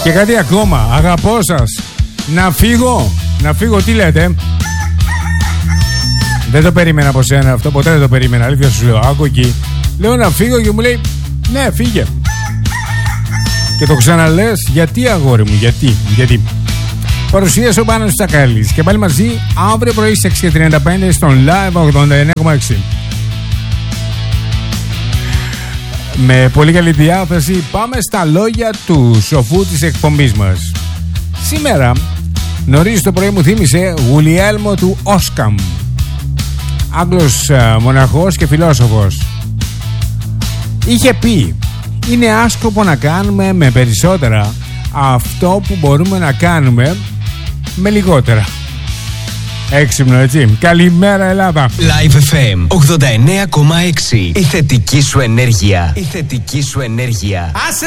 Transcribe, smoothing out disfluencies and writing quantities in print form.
Και κάτι ακόμα, αγαπώ σας. Να φύγω, τι λέτε? Δεν το περίμενα από σένα αυτό, ποτέ δεν το περίμενα. Αλήθεια σου λέω, άκου εκεί. Λέω να φύγω και μου λέει, ναι, φύγε. Και το ξαναλες, γιατί αγόρι μου, γιατί? Παρουσίασε ο Πάνος Τσακαλής. Και πάλι μαζί αύριο πρωί στις 6:35 στον Live 89,6. Με πολύ καλή διάθεση πάμε στα λόγια του σοφού της εκπομπής μας. Σήμερα νωρίς το πρωί μου θύμισε Γουλιέλμο του Όσκαμ, Άγγλος μοναχός και φιλόσοφος. Είχε πει, είναι άσκοπο να κάνουμε με περισσότερα αυτό που μπορούμε να κάνουμε με λιγότερα. Έξυπνο, έτσι. Καλημέρα, Ελλάδα. Live FM 89,6. Η θετική σου ενέργεια.